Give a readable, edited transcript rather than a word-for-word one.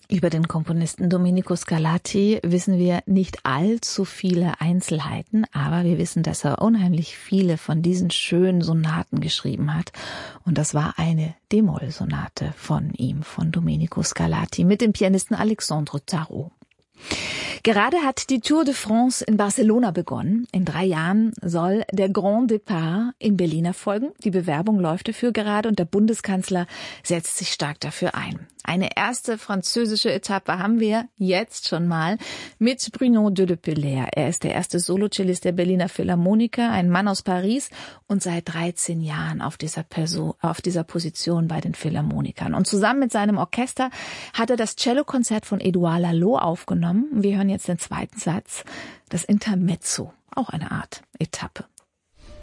Über den Komponisten Domenico Scarlatti wissen wir nicht allzu viele Einzelheiten, aber wir wissen, dass er unheimlich viele von diesen schönen Sonaten geschrieben hat. Und das war eine D-Moll-Sonate von ihm, von Domenico Scarlatti, mit dem Pianisten Alexandre Tarot. Gerade hat die Tour de France in Barcelona begonnen. In 3 Jahren soll der Grand Départ in Berlin erfolgen. Die Bewerbung läuft dafür gerade und der Bundeskanzler setzt sich stark dafür ein. Eine erste französische Etappe haben wir jetzt schon mal mit Bruno de Lepelaere. Er ist der erste Solocellist der Berliner Philharmoniker, ein Mann aus Paris und seit 13 Jahren auf dieser Position bei den Philharmonikern. Und zusammen mit seinem Orchester hat er das Cellokonzert von Édouard Laloux aufgenommen. Wir hören jetzt den zweiten Satz, das Intermezzo, auch eine Art Etappe.